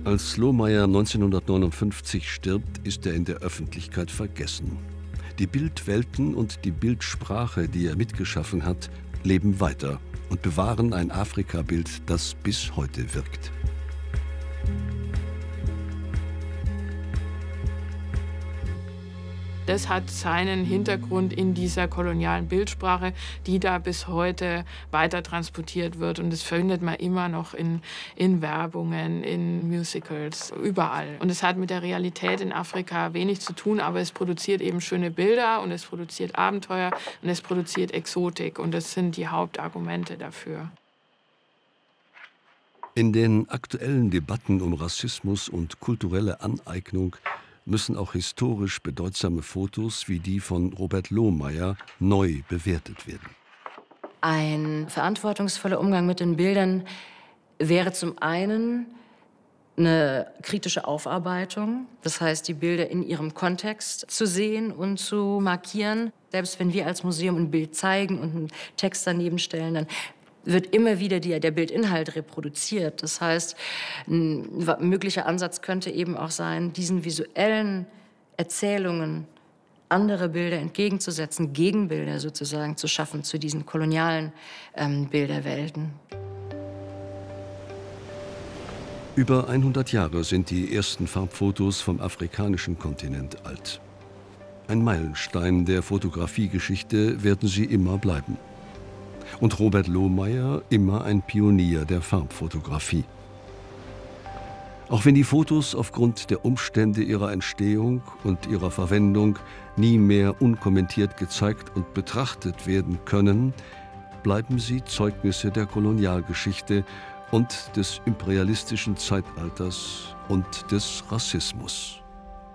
Als Lohmeyer 1959 stirbt, ist er in der Öffentlichkeit vergessen. Die Bildwelten und die Bildsprache, die er mitgeschaffen hat, leben weiter und bewahren ein Afrika-Bild, das bis heute wirkt. Das hat seinen Hintergrund in dieser kolonialen Bildsprache, die da bis heute weiter transportiert wird. Und das findet man immer noch in Werbungen, in Musicals, überall. Und es hat mit der Realität in Afrika wenig zu tun, aber es produziert eben schöne Bilder und es produziert Abenteuer und es produziert Exotik. Und das sind die Hauptargumente dafür. In den aktuellen Debatten um Rassismus und kulturelle Aneignung müssen auch historisch bedeutsame Fotos wie die von Robert Lohmeyer neu bewertet werden. Ein verantwortungsvoller Umgang mit den Bildern wäre zum einen eine kritische Aufarbeitung, das heißt, die Bilder in ihrem Kontext zu sehen und zu markieren. Selbst wenn wir als Museum ein Bild zeigen und einen Text daneben stellen, dann wird immer wieder der Bildinhalt reproduziert. Das heißt, ein möglicher Ansatz könnte eben auch sein, diesen visuellen Erzählungen andere Bilder entgegenzusetzen, Gegenbilder sozusagen zu schaffen zu diesen kolonialen Bilderwelten. Über 100 Jahre sind die ersten Farbfotos vom afrikanischen Kontinent alt. Ein Meilenstein der Fotografiegeschichte werden sie immer bleiben. Und Robert Lohmeyer immer ein Pionier der Farbfotografie. Auch wenn die Fotos aufgrund der Umstände ihrer Entstehung und ihrer Verwendung nie mehr unkommentiert gezeigt und betrachtet werden können, bleiben sie Zeugnisse der Kolonialgeschichte und des imperialistischen Zeitalters und des Rassismus.